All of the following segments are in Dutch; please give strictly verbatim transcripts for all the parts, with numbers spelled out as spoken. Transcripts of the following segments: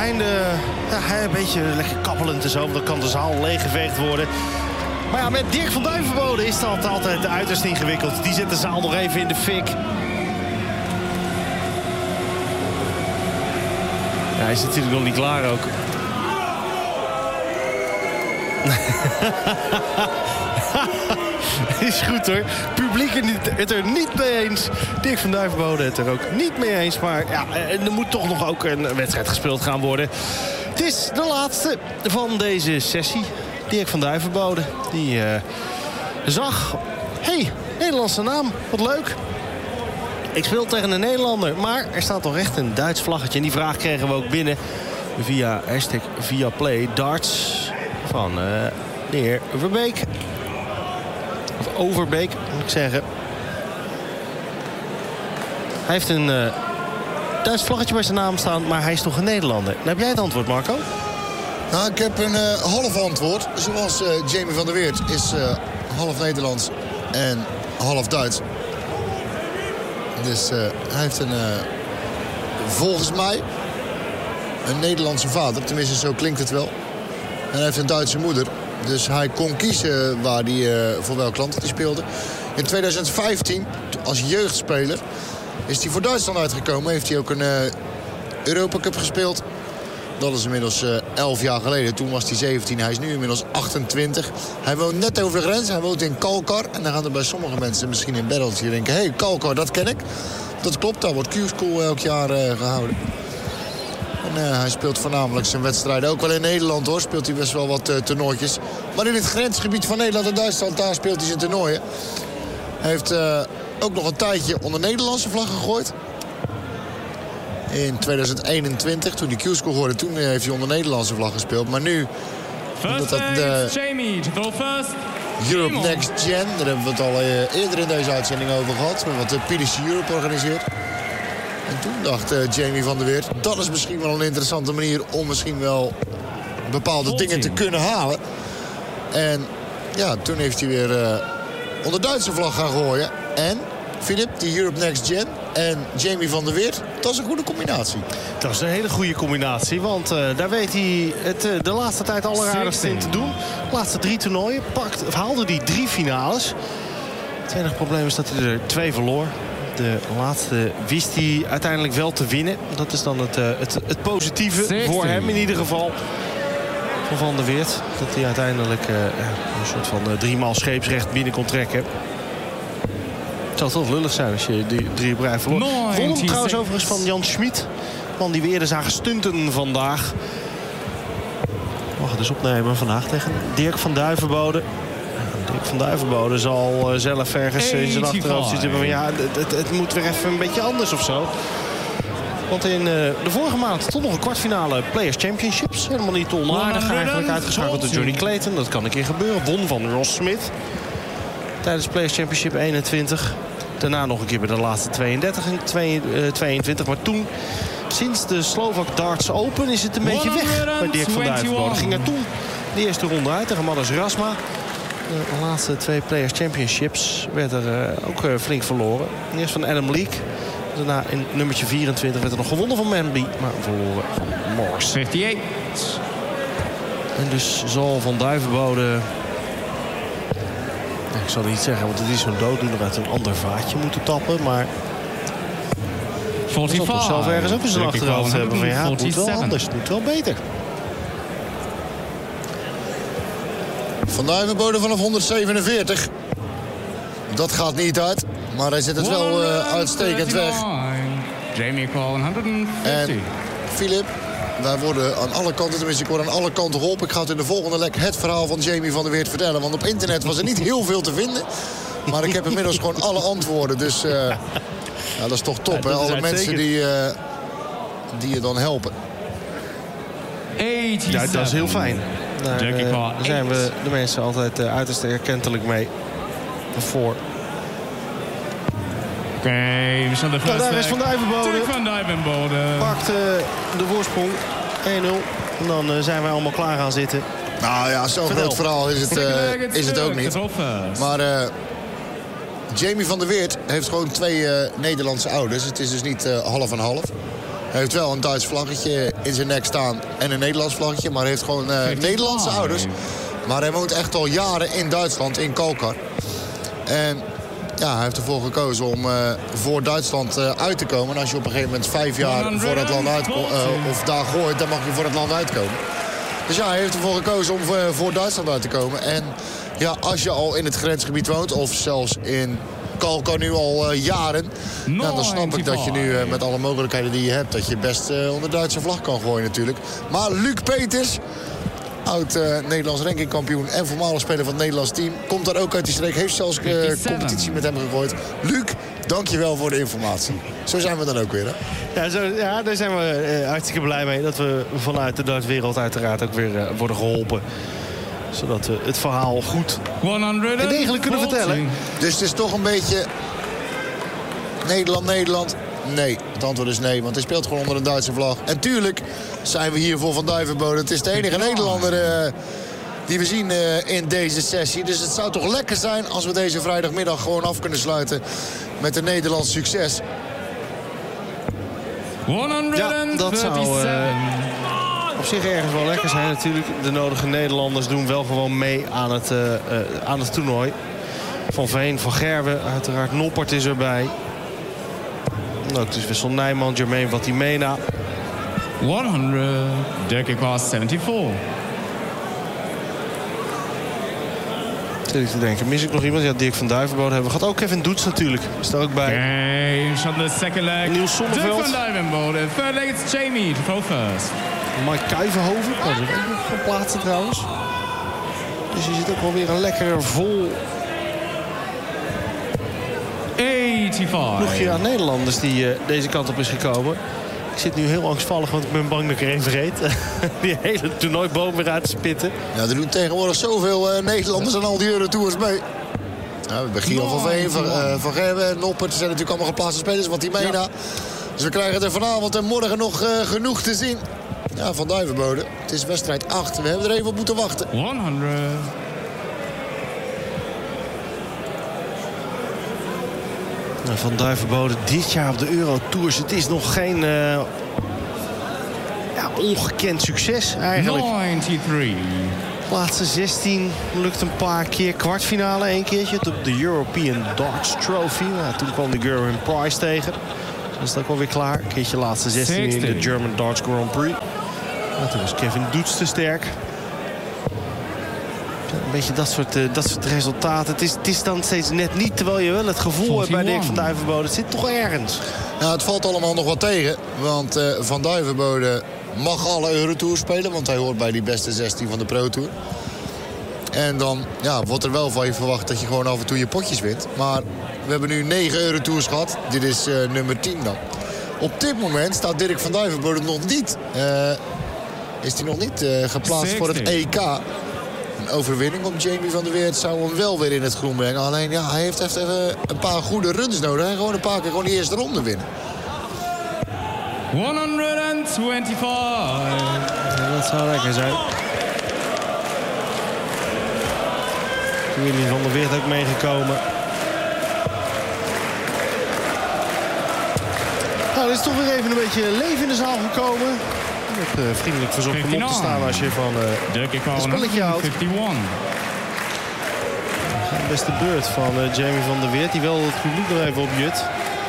einde ja, een beetje lekker kappelend en zo. Dan kan de zaal leeggeveegd worden. Maar ja, met Dirk van Duivenbode is dat altijd uiterst ingewikkeld. Die zet de zaal nog even in de fik. Ja, hij is natuurlijk nog niet klaar ook. Is goed hoor. Publiek het er niet mee eens. Dirk van Duivenbode het er ook niet mee eens. Maar ja, er moet toch nog ook een wedstrijd gespeeld gaan worden. Het is de laatste van deze sessie. Dirk van Duivenbode. Die uh, zag... Hé, hey, Nederlandse naam. Wat leuk. Ik speel tegen een Nederlander. Maar er staat toch echt een Duits vlaggetje. En die vraag kregen we ook binnen. Via hashtag via play darts. Van uh, de heer Verbeek. Of Overbeek, moet ik zeggen. Hij heeft een uh, Duits vlaggetje bij zijn naam staan, maar hij is toch een Nederlander. Dan heb jij het antwoord, Marco? Nou, ik heb een uh, half antwoord. Zoals uh, Jamie van der Weert is uh, half Nederlands en half Duits. Dus uh, hij heeft een, uh, volgens mij, een Nederlandse vader. Tenminste, zo klinkt het wel. En hij heeft een Duitse moeder. Dus hij kon kiezen waar hij, uh, voor welk land hij speelde. In tweeduizend vijftien, als jeugdspeler, is hij voor Duitsland uitgekomen. Heeft hij ook een uh, Europa Cup gespeeld. Dat is inmiddels uh, elf jaar geleden. Toen was hij zeventien. Hij is nu inmiddels achtentwintig. Hij woont net over de grens. Hij woont in Kalkar. En dan gaan er bij sommige mensen misschien in Berltje denken... hé, hey, Kalkar, dat ken ik. Dat klopt, daar wordt Q-School elk jaar uh, gehouden. En uh, hij speelt voornamelijk zijn wedstrijden. Ook wel in Nederland hoor, speelt hij best wel wat uh, toernooitjes. Maar in het grensgebied van Nederland en Duitsland, daar speelt hij zijn toernooien. Hij heeft uh, ook nog een tijdje onder Nederlandse vlag gegooid. In tweeduizend eenentwintig, toen hij Q-School hoorde, toen heeft hij onder Nederlandse vlag gespeeld. Maar nu, omdat dat de uh, Europe Next Gen, daar hebben we het al uh, eerder in deze uitzending over gehad. Wat de P D C Europe organiseert. En toen dacht uh, Jamie van der Weert, dat is misschien wel een interessante manier om misschien wel bepaalde dingen te kunnen halen. En ja, toen heeft hij weer uh, onder Duitse vlag gaan gooien. En, Filip, die Europe Next Gen en Jamie van der Weert, dat is een goede combinatie. Dat is een hele goede combinatie, want uh, daar weet hij het uh, de laatste tijd alleraardigst in te doen. De laatste drie toernooien pakt, of haalde hij drie finales. Het enige probleem is dat hij er twee verloor. De laatste wist hij uiteindelijk wel te winnen. Dat is dan het, uh, het, het positieve zestien voor hem in ieder geval. Van Van der Weert. Dat hij uiteindelijk uh, een soort van uh, driemaal scheepsrecht binnen kon trekken. Het zou toch lullig zijn als je die drie op rij verloor. Vond hem trouwens overigens van Jan Schmid. Man die we eerder zagen stunten vandaag. Mag het dus opnemen vandaag tegen Dirk van Duivenbode. Dirk van Duivenbode zal uh, zelf ergens uh, in zijn achterhoofd zitten van ja, het, het, het moet weer even een beetje anders of zo. Want in uh, de vorige maand stond nog een kwartfinale Players Championships. Helemaal niet onaardig eigenlijk, uitgeschakeld door Johnny Clayton. Dat kan een keer gebeuren. Won van Ross Smith tijdens Players Championship eenentwintig. Daarna nog een keer bij de laatste tweeëndertig en tweeëntwintig. Maar toen, sinds de Slovak Darts Open, is het een beetje weg bij Dirk van Duivenbode. Ging er toen de eerste ronde uit tegen Madas Rasma. De laatste twee Players Championships werd er uh, ook uh, flink verloren. Eerst van Adam Leake. Daarna in nummertje vierentwintig werd er nog gewonnen van Manby. Maar verloren van Morse. vijfenvijftig. En dus zal Van Duivenbode... Ik zal niet zeggen, want het is zo'n dooddoener uit een ander vaatje moeten tappen. Maar... vijfenveertig. zal toch zelf ergens ook eens een achterhoofd hebben. Van ja, het moet wel anders. Het moet wel beter. Van Duivenbode vanaf honderdzevenenveertig. Dat gaat niet uit. Maar hij zet het wel uh, uitstekend weg. Jamie Call honderdvijftig. En Filip, wij worden aan alle kanten, tenminste ik word aan alle kanten geholpen. Ik ga het in de volgende lek het verhaal van Jamie van der Weert vertellen. Want op internet was er niet heel veel te vinden. Maar ik heb inmiddels gewoon alle antwoorden. Dus uh, ja, dat is toch top, ja, hè? Alle mensen die, uh, die je dan helpen. Ja, dat is heel fijn. Daar uh, zijn we de mensen altijd uh, uiterst erkentelijk mee. Voor. Oké, okay, we zijn de nou, daar is Van Duivenbode. Van Duivenbode. Pakt uh, de voorsprong. één nul. En dan uh, zijn wij allemaal klaar gaan zitten. Nou ja, zo'n groot verhaal is het, uh, is het ook niet. Maar uh, Jamie van der Weert heeft gewoon twee uh, Nederlandse ouders. Het is dus niet uh, half en half. Hij heeft wel een Duits vlaggetje in zijn nek staan en een Nederlands vlaggetje. Maar hij heeft gewoon uh, Nederlandse ouders. Maar hij woont echt al jaren in Duitsland, in Kalkar. En ja, hij heeft ervoor gekozen om uh, voor Duitsland uh, uit te komen. En als je op een gegeven moment vijf jaar voor het land uitkomt, uh, of daar gooit, dan mag je voor het land uitkomen. Dus ja, hij heeft ervoor gekozen om uh, voor Duitsland uit te komen. En ja, als je al in het grensgebied woont, of zelfs in Kalkar nu al uh, jaren, nou, dan snap ik dat je nu uh, met alle mogelijkheden die je hebt, dat je best uh, onder Duitse vlag kan gooien natuurlijk. Maar Luc Peters, oud uh, Nederlands rankingkampioen en voormalig speler van het Nederlands team, komt daar ook uit die streek, heeft zelfs uh, competitie met hem gegooid. Luc, dankjewel voor de informatie. Zo zijn we dan ook weer, hè? Ja, zo, ja daar zijn we uh, hartstikke blij mee. Dat we vanuit de dartwereld uiteraard ook weer uh, worden geholpen. Zodat we het verhaal goed en degelijk kunnen vertellen. Dus het is toch een beetje Nederland, Nederland. Nee, het antwoord is nee, want hij speelt gewoon onder een Duitse vlag. En tuurlijk zijn we hier voor Van Duivenbode. Het is de enige Nederlander uh, die we zien uh, in deze sessie. Dus het zou toch lekker zijn als we deze vrijdagmiddag gewoon af kunnen sluiten met een Nederlands succes. Ja, dat zou uh, op zich ergens wel lekker zijn natuurlijk. De nodige Nederlanders doen wel gewoon mee aan het, uh, uh, aan het toernooi. Van Veen, Van Gerwen, uiteraard Noppert is erbij. Ook dus Wessel Nijman, Jermaine Vatimena. honderd, Dirk Klaas vierzevenenzeventig. Zit ik te denken, mis ik nog iemand? Ja, Dirk van Duivenbode hebben we gehad. Ook Kevin Doets natuurlijk, is er ook bij. Games on the second leg. Niels Zonneveld. Dirk van Duivenbode. Third leg, it's Jamie to go first. Mike Kuivenhoven, dat is ook nog van plaatsen trouwens. Dus je zit ook wel weer een lekkere vol vijfennegentig. ploegje aan Nederlanders die uh, deze kant op is gekomen. Ik zit nu heel angstvallig, want ik ben bang dat ik er één vergeet. Die hele toernooiboom weer uit te spitten. Ja, er doen tegenwoordig zoveel uh, Nederlanders aan al die Eurotours mee. Ja, we hebben Giel van Veen, Van, uh, van Gerwen, Noppert. Er zijn natuurlijk allemaal geplaatste spelers, want die mena. Ja. Dus we krijgen er vanavond en morgen nog uh, genoeg te zien. Ja, Van Duivenbode. Het is wedstrijd acht. We hebben er even op moeten wachten. honderd. Van Duivenbode dit jaar op de Eurotours. Het is nog geen uh, ja, ongekend succes eigenlijk. negenennegentig. Laatste zestien lukt een paar keer. Kwartfinale één keertje op de European Darts Trophy. Nou, toen kwam de Gerwin Prize tegen. Dat is ook alweer klaar. Een keertje laatste zestien in de German Darts Grand Prix. Nou, toen was Kevin Doets te sterk. Een beetje dat soort, uh, dat soort resultaten. Het is, het is dan steeds net niet, terwijl je wel het gevoel hebt bij Dirk van Duivenbode. Het zit toch ergens. Ja, het valt allemaal nog wat tegen. Want uh, Van Duivenbode mag alle Eurotours spelen. Want hij hoort bij die beste zestien van de Pro Tour. En dan ja, wordt er wel van je verwacht dat je gewoon af en toe je potjes wint. Maar we hebben nu negen Eurotours gehad. Dit is uh, nummer tien dan. Op dit moment staat Dirk van Duivenbode nog niet. Uh, is hij nog niet uh, geplaatst zestig voor het E K. Een overwinning op Jamie van der Weert zou hem wel weer in het groen brengen. Alleen ja, hij heeft even een paar goede runs nodig. En gewoon een paar keer gewoon die eerste ronde winnen. honderdvijfentwintig. Ja, dat zou lekker zijn. Jamie van der Weert ook meegekomen. Nou, er is toch weer even een beetje leven in de zaal gekomen. Ik heb uh, vriendelijk verzocht om op te staan als je van uh, het spelletje houdt. Beste beurt van uh, Jamie van der Weert. Die wel het publiek nog even op jut.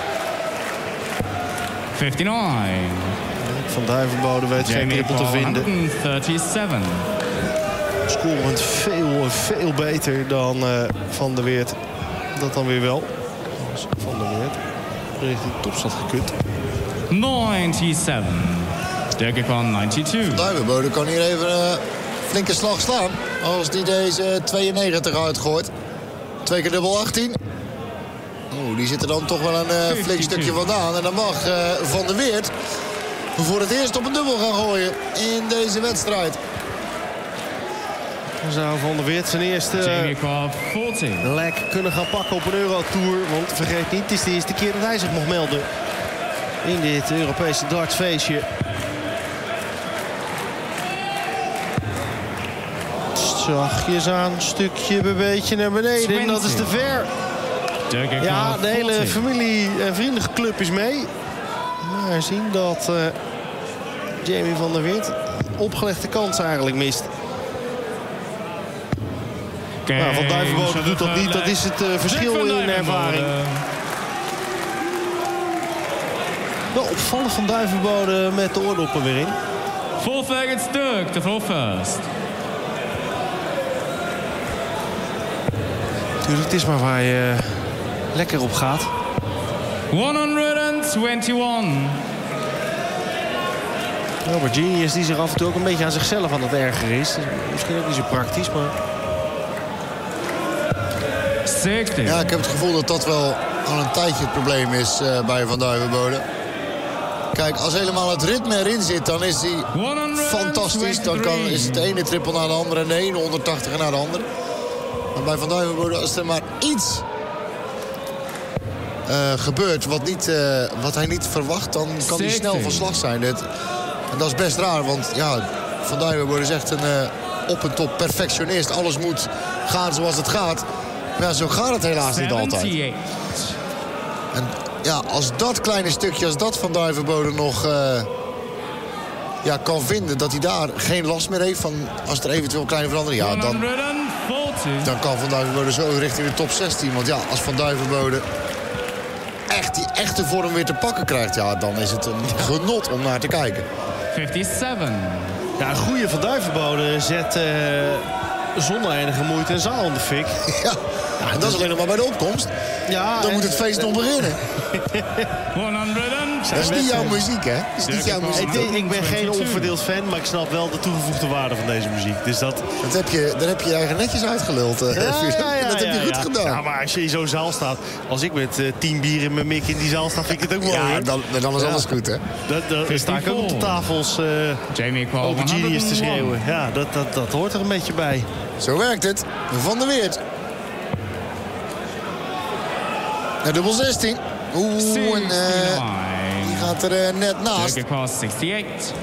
vijfennegentig. Van Duivenbode weet geen trippel te vinden. honderdzevenendertig. Scorend veel, veel beter dan uh, Van der Weert. Dat dan weer wel. Van der Weert richting topstad gekund. zevenennegentig. Dirk van negenennegentig. Duivenbode kan hier even een uh, flinke slag slaan. Als die deze tweeënnegentig uitgooit. Twee keer dubbel achttien. Oeh, die zit er dan toch wel een uh, flink stukje vandaan. En dan mag uh, Van der Weert voor het eerst op een dubbel gaan gooien in deze wedstrijd. Dan zou Van der Weert zijn eerste uh, leg kunnen gaan pakken op een Eurotour. Want vergeet niet, het is de eerste keer dat hij zich mocht melden in dit Europese dartsfeestje. Zachtjes aan, stukje bij beetje naar beneden. En dat is te ver. Ja, de hele familie en vriendenclub is mee. Maar zien dat uh, Jamie van der Weert opgelegde kans eigenlijk mist. Nou, Van Duivenbode doet dat niet. Dat is het uh, verschil in ervaring. Wel opvallend Van Duivenbode met de oordoppen weer in. Fourth leg, it's Dirk to throw first. Tuurlijk, het is maar waar je lekker op gaat. honderdtweeënentwintig. Robert Genius die zich af en toe ook een beetje aan zichzelf aan het ergeren is. Misschien ook niet zo praktisch, maar... zestig. Ja, ik heb het gevoel dat dat wel al een tijdje het probleem is uh, bij Van Duivenbode. Kijk, als helemaal het ritme erin zit, dan is hij fantastisch. Dan kan, is het de ene triple naar de andere en de ene honderdtachtig naar de andere. Maar bij Van Duivenbode, als er maar iets uh, gebeurt wat, niet, uh, wat hij niet verwacht, dan kan hij snel van slag zijn. Dit, en dat is best raar, want ja, Van Duivenbode is echt een uh, op en top perfectionist. Alles moet gaan zoals het gaat. Maar ja, zo gaat het helaas niet altijd. En ja, als dat kleine stukje, als dat Van Duivenbode nog uh, ja, kan vinden, dat hij daar geen last meer heeft van, als er eventueel kleine verandering, ja, dan, dan kan Van Duivenbode zo richting de top zestien. Want ja, als Van Duivenbode echt die echte vorm weer te pakken krijgt, ja, dan is het een genot om naar te kijken. vijfenvijftig. Ja, een goede Van Duivenbode zet uh, zonder enige moeite een zaal in de fik. Ja. Ja, en dat is alleen nog maar bij de opkomst. Ja, dan en, moet het feest nog beginnen. Dat is niet jouw muziek, hè? Dat is niet jouw muziek. Ik, ik ben geen onverdeeld fan, maar ik snap wel de toegevoegde waarde van deze muziek. Dus dat... Dat heb je, daar heb je je eigen netjes uitgeluld. Uh, ja, ja, ja, dat heb je ja, goed ja. gedaan. Ja, maar als je in zo'n zaal staat, als ik met uh, tien bier in mijn mik in die zaal sta, vind ik het ook mooi. Ja, dan, dan is ja. alles goed, hè? Dan sta ik ook op de tafels uh, Jamie over Genius te schreeuwen. Ja, dat, dat, dat hoort er een beetje bij. Zo werkt het. Van der Weert. Naar dubbel zestien. Oeh, en uh, die gaat er uh, net naast. zesenzestig.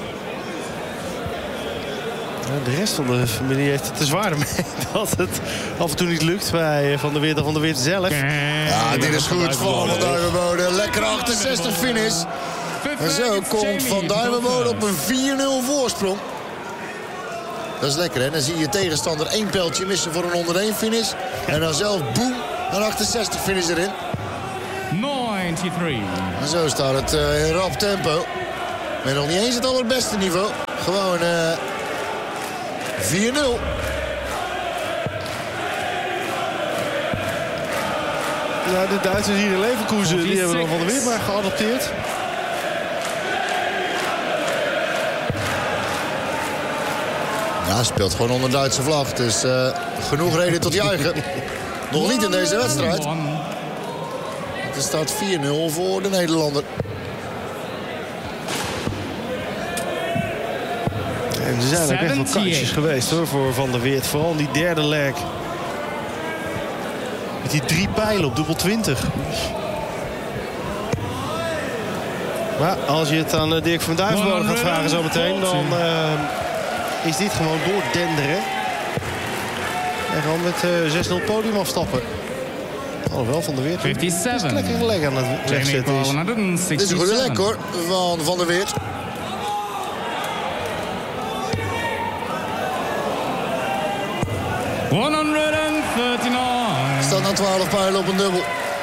Ja, de rest van de familie heeft het te zwaar mee dat het af en toe niet lukt bij Van der Weert en Van der Weert zelf. Ja, dit is goed van Van Duivenbode. Lekker achtenzestig finish. En zo komt Van Duivenbode op een vier nul voorsprong. Dat is lekker, hè? Dan zie je tegenstander één pijltje missen voor een onder één finish. En dan zelf, boem, een achtenzestig finish erin. negenennegentig. En zo staat het uh, in rap tempo. Met nog niet eens het allerbeste niveau. Gewoon uh, vier nul. Nou, de Duitsers hier in Leverkusen, die hebben dan Van der Weert maar geadopteerd. Ja, hij speelt gewoon onder Duitse vlag. Dus uh, genoeg reden tot juichen. Nog niet in deze wedstrijd. Het staat vier nul voor de Nederlander. En er zijn ook echt wel kansjes geweest hoor, voor Van der Weert. Vooral in die derde leg. Met die drie pijlen op dubbel twintig. Maar als je het aan uh, Dirk van Duivenbode gaat vragen zo meteen, dan uh, is dit gewoon doordenderen. En gewoon met uh, zes nul podium afstappen. Alhoewel Van der Weert vijfenvijftig. lekker een leg aan het wegzetten is. Dit is een goede lek hoor, van Van der Weert. honderdnegenendertig. Staat na twaalf pijlen op een dubbel.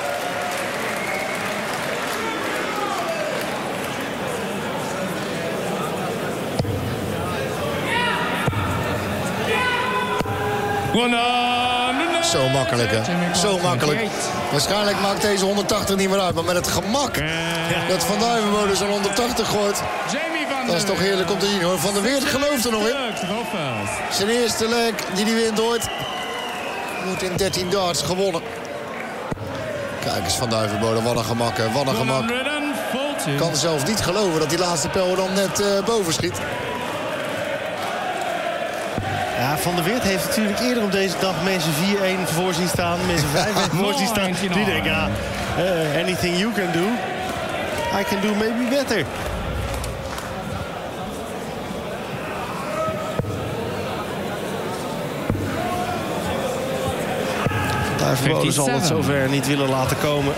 Zo makkelijk, hè? Zo makkelijk. Waarschijnlijk maakt deze honderdtachtig niet meer uit. Maar met het gemak dat Van Duivenbode zo'n honderdtachtig gooit. Dat is toch heerlijk om te zien, hoor. Van der Weert gelooft er nog in. Zijn eerste leg die hij wint ooit. Wordt in dertien darts gewonnen. Kijk eens, Van Duivenbode. Wat een gemak, hè. Wat een gemak. Kan zelf niet geloven dat die laatste pijl dan net uh, boven schiet. Ja, Van der Weert heeft natuurlijk eerder op deze dag mensen vier een voor zien staan. Mensen vijf een voor zien staan. Die denken, ja, uh, anything you can do, I can do maybe better. Duivenbode zal het zover niet willen laten komen.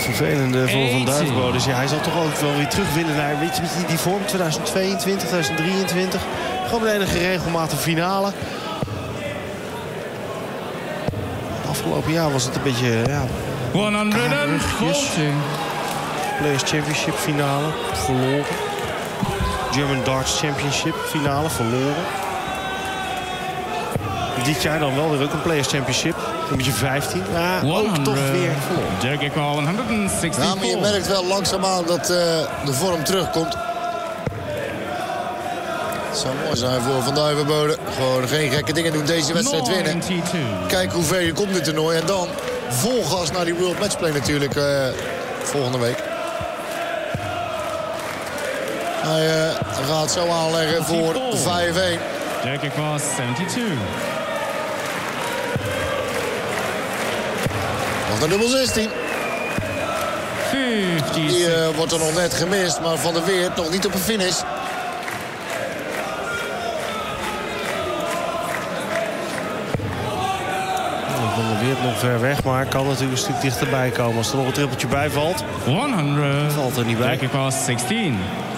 Vervelende voor Van Duivenbode. Dus ja, hij zal toch ook wel weer terug willen naar, weet je, die, die vorm twintig tweeëntwintig, twintig drieëntwintig. Gewoon een enige regelmatige finale. Afgelopen jaar was het een beetje, ja... honderdveertig. Players Championship finale, verloren. German Darts Championship finale, verloren. Dit jaar dan wel weer ook een Players Championship. Een beetje vijftien. Ja, ook toch weer verloren. Dirk Ekwal, honderdvierenzestig. Ja, maar je merkt wel langzaamaan dat uh, de vorm terugkomt. Het zou mooi zijn voor Van Duivenbode. Gewoon geen gekke dingen doen, deze wedstrijd winnen. Kijk hoe ver je komt in dit toernooi. En dan vol gas naar die World Matchplay natuurlijk uh, volgende week. Hij uh, gaat zo aanleggen voor vijf-een. Dirk Ekwal, zevenentwintig. Nog naar dubbel zestien. vijftig. Die uh, wordt er nog net gemist, maar Van der Weert nog niet op een finish. Van der Weert nog ver weg, maar kan natuurlijk een stuk dichterbij komen. Als er nog een trippeltje bij valt, honderd. valt er niet bij. Dirk Ekwal, zestien.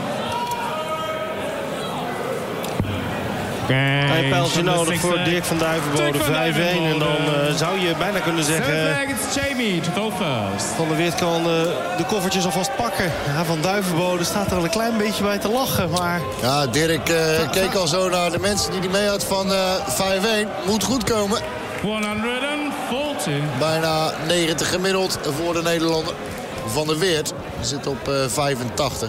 Een pijltje nodig voor Dirk van Duivenbode, vijf-een. En dan uh, zou je bijna kunnen zeggen... Van der Weert kan uh, de koffertjes alvast pakken. Ja, Van Duivenbode staat er al een klein beetje bij te lachen, maar... Ja, Dirk uh, keek al zo naar de mensen die hij mee had van uh, vijf-een. Moet goed komen. honderdveertig. Bijna negentig gemiddeld voor de Nederlander. Van der Weert zit op uh, vijfentachtig.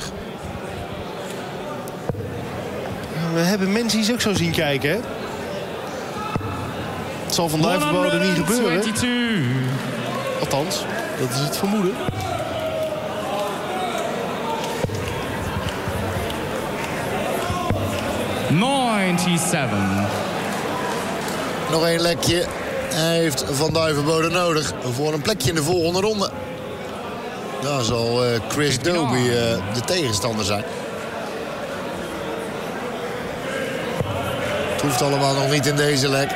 We hebben mensen die ook zo zien kijken, hè? Het zal Van Duivenbode niet gebeuren. Althans, dat is het vermoeden. zevenennegentig. Nog één lekje. Hij heeft Van Duivenbode nodig voor een plekje in de volgende ronde. Daar zal uh, Chris Dobie uh, de tegenstander zijn. Het hoeft allemaal nog niet in deze lek.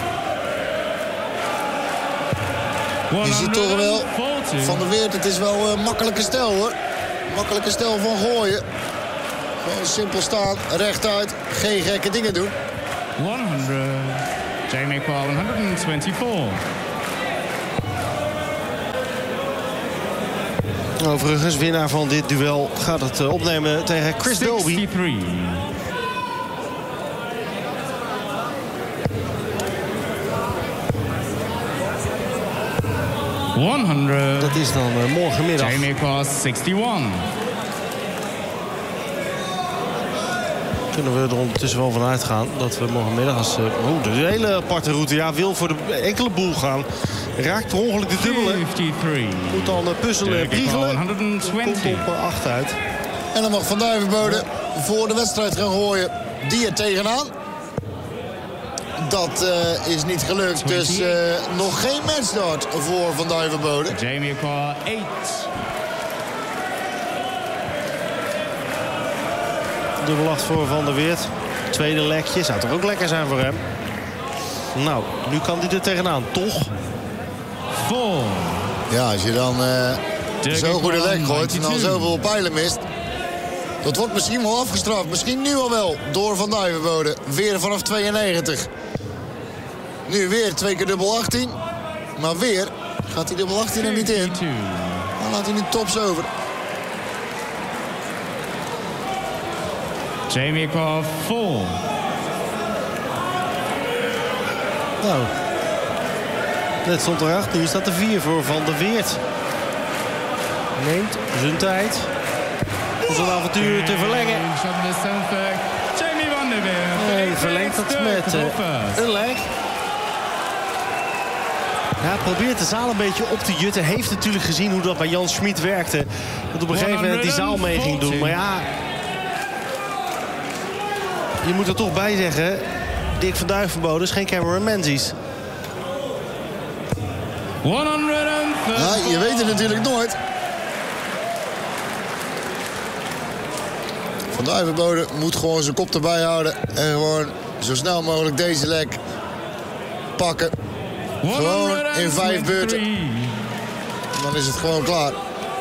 Je ziet toch wel, Van der Weert, het is wel een makkelijke stijl hoor. Makkelijke stijl van gooien. Gewoon simpel staan, rechtuit, geen gekke dingen doen. honderd. Jamie Ekwal, honderdvierentwintig. Overigens, winnaar van dit duel gaat het opnemen tegen Chris Dobie. honderd. Dat is dan uh, morgenmiddag. Jamie Ekwal, eenenzestig. Kunnen we er ondertussen wel van uitgaan dat we morgenmiddag als... Uh, oh, de hele aparte route. Ja, wil voor de enkele boel gaan. Raakt per ongeluk de dubbele. vijfenvijftig. Moet dan uh, puzzelen en priegelen. honderdtwintig. Komt op uh, acht uit. En dan mag Van Duivenbode voor de wedstrijd gaan gooien. Die er tegenaan. Dat uh, is niet gelukt. Dus uh, nog geen matchstart voor Van Duivenbode. Jamie Ekwal, acht. Dubbel acht voor Van der Weert. Tweede lekje. Zou toch ook lekker zijn voor hem. Nou, nu kan hij er tegenaan. Toch? Vol. Ja, als je dan uh, zo'n goede lek gooit en dan zoveel pijlen mist. Dat wordt misschien wel afgestraft. Misschien nu al wel door Van Duivenbode. Weer vanaf tweeënnegentig. Nu weer twee keer dubbel achttien. Maar weer gaat hij dubbel achttien er niet in. Dan laat hij nu tops over. Jamie Ekwal, vol. Nou, net stond er acht. Nu staat er vier voor Van der Weert. Neemt zijn tijd om zijn avontuur te verlengen. Jamie Van der Weert. Hij verlengt het met uh, een leg. Ja, probeert de zaal een beetje op te jutten. Heeft natuurlijk gezien hoe dat bij Jan Schmid werkte. Dat op een gegeven moment die zaal mee ging doen. Maar ja, je moet er toch bij zeggen, Dirk van Duivenbode is geen Cameron Menzies. Ja, je weet het natuurlijk nooit. Van Duivenbode moet gewoon zijn kop erbij houden. En gewoon zo snel mogelijk deze lek pakken. Gewoon in vijf beurten. Dan is het gewoon klaar.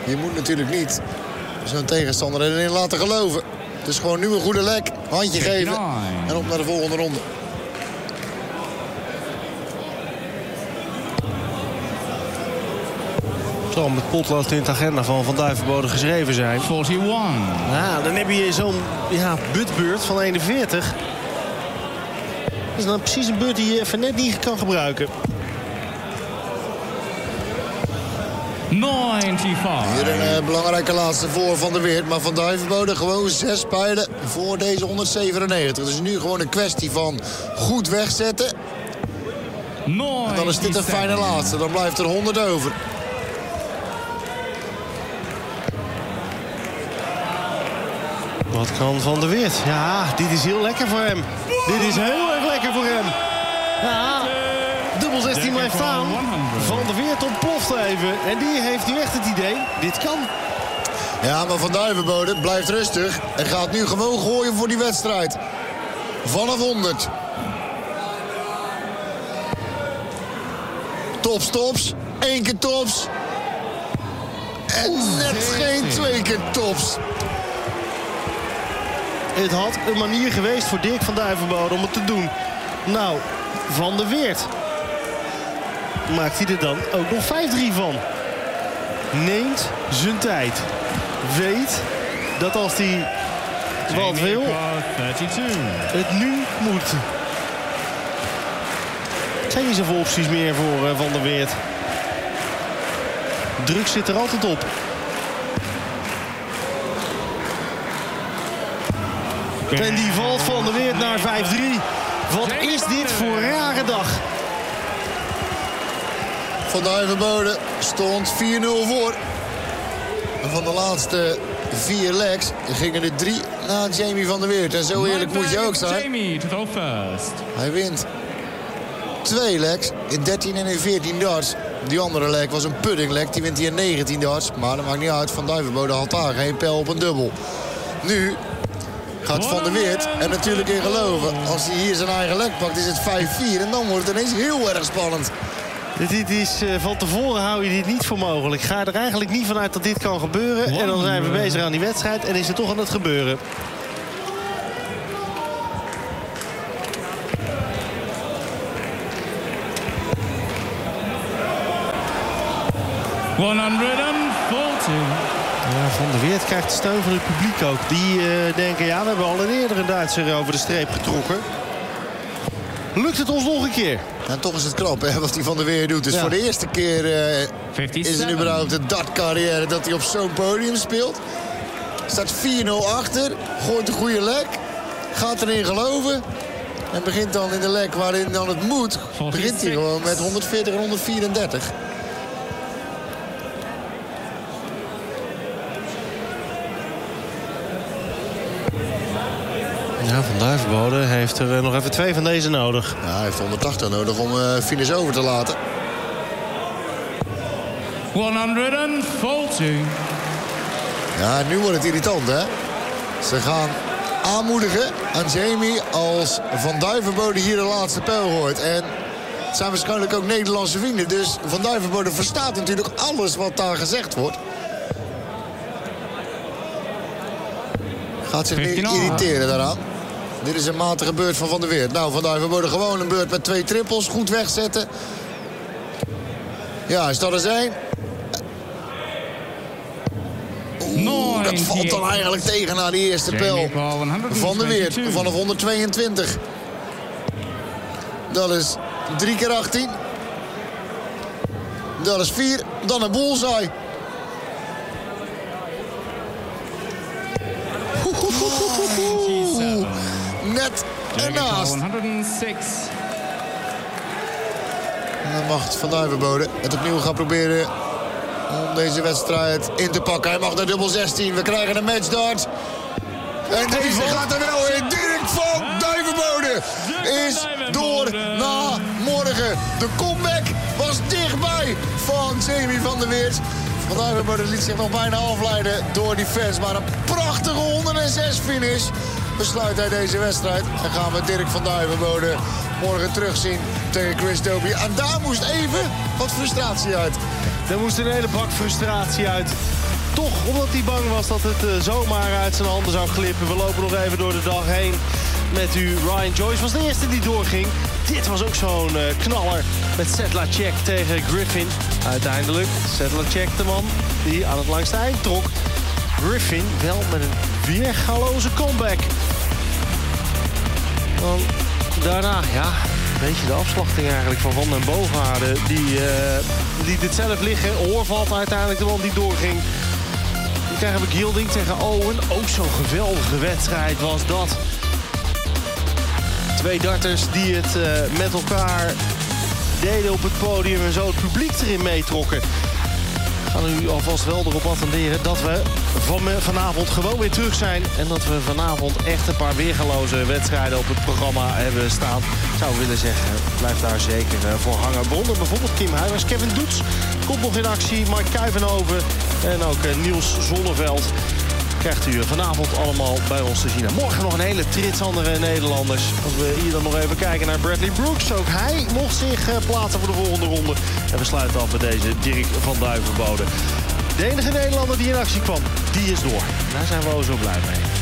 Je moet natuurlijk niet zo'n tegenstander erin laten geloven. Het is gewoon nu een goede lek. Handje geven en op naar de volgende ronde. Zal met potlood in het agenda van Van Duivenbode geschreven zijn. eenenveertig. Nou, dan heb je zo'n ja, butbeurt van eenenveertig. Dat is dan precies een beurt die je even net niet kan gebruiken. negenennegentig. Hier een uh, belangrijke laatste voor Van der Weert. Maar Van Duivenbode gewoon zes pijlen voor deze honderdzevenennegentig. Dus nu gewoon een kwestie van goed wegzetten. En dan is dit een fijne laatste. Dan blijft er honderd over. Wat kan Van der Weert? Ja, dit is heel lekker voor hem. Dit is heel erg lekker voor hem. Ja, dubbel zestien blijft staan. Van der Weert ontploft even. En die heeft nu echt het idee, dit kan. Ja, maar Van Duivenbode blijft rustig. En gaat nu gewoon gooien voor die wedstrijd. Vanaf honderd. Tops, tops. Eén keer tops. En net geen twee keer tops. Het had een manier geweest voor Dirk van Duivenbode om het te doen. Nou, Van der Weert maakt hij er dan ook nog vijf drie van. Neemt zijn tijd. Weet dat als hij wat wil, het nu moet. Er zijn niet zoveel opties meer voor uh, Van der Weert. Druk zit er altijd op. En die valt Van der Weert naar vijf drie. Wat is dit voor een rare dag? Van Duivenbode stond vier nul voor. En van de laatste vier legs gingen er drie naar Jamie van der Weert. En zo eerlijk moet je ook zijn. Jamie to go first. Hij wint twee legs in dertien en in veertien darts. Die andere leg was een pudding leg. Die wint hij in negentien darts. Maar dat maakt niet uit. Van Duivenbode had daar geen pijl op een dubbel. Nu gaat Van der Weert er natuurlijk in geloven. Als hij hier zijn eigen leg pakt is het vijf vier. En dan wordt het ineens heel erg spannend. Dit is, uh, van tevoren hou je dit niet voor mogelijk. Ga er eigenlijk niet vanuit dat dit kan gebeuren. En dan zijn we bezig aan die wedstrijd en is het toch aan het gebeuren. honderdveertig. Ja, Van der Weert krijgt de steun van het publiek ook. Die uh, denken, ja, we hebben al een eerder een Duitser over de streep getrokken. Lukt het ons nog een keer? En toch is het knap hè, wat hij Van der Weert doet. Dus ja. Voor de eerste keer uh, is het überhaupt een dartcarrière dat hij op zo'n podium speelt. Staat vier nul achter, gooit een goede lek, gaat erin geloven. En begint dan in de lek waarin dan het moet, begint hij gewoon met honderdveertig en honderdvierendertig. Ja, Van Duivenbode heeft er nog even twee van deze nodig. Ja, hij heeft honderdtachtig nodig om uh, finish over te laten. honderdveertig. Ja, nu wordt het irritant, hè? Ze gaan aanmoedigen aan Jamie als Van Duivenbode hier de laatste pijl gooit. En het zijn waarschijnlijk ook Nederlandse vrienden. Dus Van Duivenbode verstaat natuurlijk alles wat daar gezegd wordt. Gaat zich niet irriteren daaraan. Dit is een matige beurt van Van der Weert. Nou, Van Duivenbode gewoon een beurt met twee trippels. Goed wegzetten. Ja, is dat er zijn? Oeh, dat valt dan eigenlijk tegen na die eerste pijl. Van der Weert vanaf honderdtweeëntwintig. Dat is drie keer achttien. Dat is vier. Dan een bullseye. Net ernaast. En dan mag Van Duivenbode het opnieuw gaan proberen om deze wedstrijd in te pakken. Hij mag naar dubbel zestien. We krijgen een matchdart. En deze gaat er wel in. Dirk van Duivenbode is door na morgen. De comeback was dichtbij van Jamie van der Weert. Van Duivenbode liet zich nog bijna afleiden door die fans. Maar een prachtige honderdzes finish besluit hij deze wedstrijd. En gaan we Dirk van Duivenbode morgen terugzien tegen Chris Dobie. En daar moest even wat frustratie uit. Er moest een hele bak frustratie uit. toch omdat hij bang was dat het uh, zomaar uit zijn handen zou glippen. We lopen nog even door de dag heen met u. Ryan Joyce was de eerste die doorging. Dit was ook zo'n uh, knaller met Sedlacek tegen Griffin. Uiteindelijk Sedlacek de man die aan het langste eind trok. Griffin wel met een weergaloze comeback. Dan daarna, ja, een beetje de afslachting eigenlijk van Van den Boogaarden. Die uh, liet het zelf liggen. Hoorvalt uiteindelijk de man die doorging. Dan krijgen we Gilding tegen Owen. Ook zo'n geweldige wedstrijd was dat. Twee darters die het uh, met elkaar deden op het podium en zo het publiek erin meetrokken. We gaan u alvast wel erop attenderen dat we van, vanavond gewoon weer terug zijn. En dat we vanavond echt een paar weergaloze wedstrijden op het programma hebben staan. Ik zou willen zeggen, blijf daar zeker voor hangen. Waaronder bijvoorbeeld Kim Huijers, Kevin Doets komt nog in actie. Mark Kuivenhoven en ook Niels Zonneveld. Krijgt u vanavond allemaal bij ons te zien. En morgen nog een hele trits andere Nederlanders. Als we hier dan nog even kijken naar Bradley Brooks. Ook hij mocht zich plaatsen voor de volgende ronde. En we sluiten af met deze Dirk van Duivenbode. De enige Nederlander die in actie kwam, die is door. Daar zijn we ook zo blij mee.